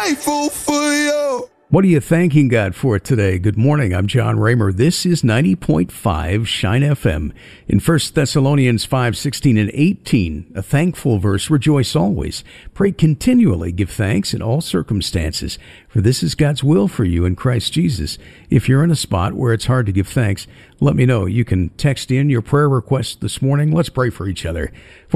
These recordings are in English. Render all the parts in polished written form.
grateful for you. What are you thanking God for today? Good morning. I'm John Raymer. This is 90.5 Shine FM. In 1 Thessalonians 5:16 and 18, a thankful verse, rejoice always. Pray continually, give thanks in all circumstances, for this is God's will for you in Christ Jesus. If you're in a spot where it's hard to give thanks, let me know. You can text in your prayer request this morning. Let's pray for each other.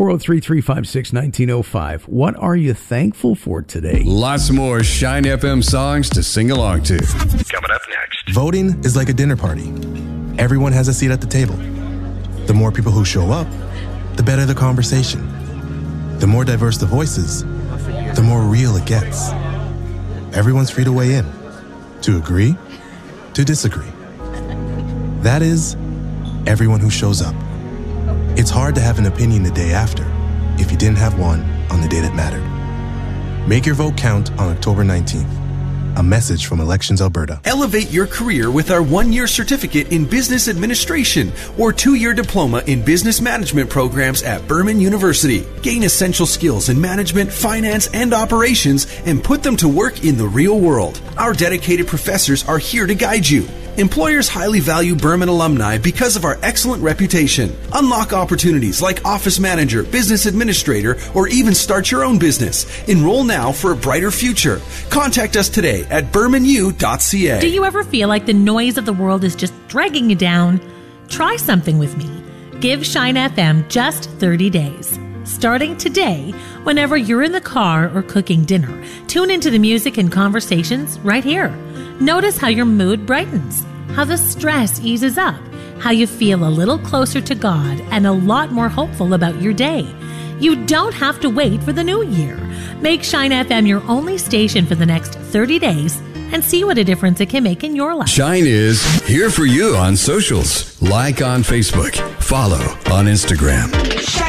403-356-1905. What are you thankful for today? Lots more Shine FM songs to sing along to. Coming up next. Voting is like a dinner party. Everyone has a seat at the table. The more people who show up, the better the conversation. The more diverse the voices, the more real it gets. Everyone's free to weigh in, to agree, to disagree. That is, everyone who shows up. It's hard to have an opinion the day after if you didn't have one on the day that mattered. Make your vote count on October 19th. A message from Elections Alberta. Elevate your career with our 1-year certificate in business administration or 2-year diploma in business management programs at Berman University. Gain essential skills in management, finance, and operations and put them to work in the real world. Our dedicated professors are here to guide you. Employers highly value Berman alumni because of our excellent reputation. Unlock opportunities like office manager, business administrator, or even start your own business. Enroll now for a brighter future. Contact us today at bermanu.ca. Do you ever feel like the noise of the world is just dragging you down? Try something with me. Give Shine FM just 30 days. Starting today, whenever you're in the car or cooking dinner, tune into the music and conversations right here. Notice how your mood brightens, how the stress eases up, how you feel a little closer to God and a lot more hopeful about your day. You don't have to wait for the new year. Make Shine FM your only station for the next 30 days and see what a difference it can make in your life. Shine is here for you on socials. Like on Facebook. Follow on Instagram.